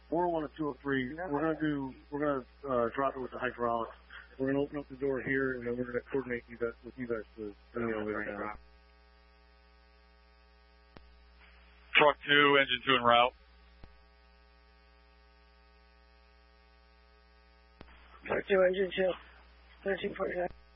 401 and 203. We're gonna drop it with the hydraulics. We're gonna open up the door here, and then we're gonna coordinate with you guys to bring the elevator down. Truck 2, engine 2 en route. Truck 2, engine 2, 1349.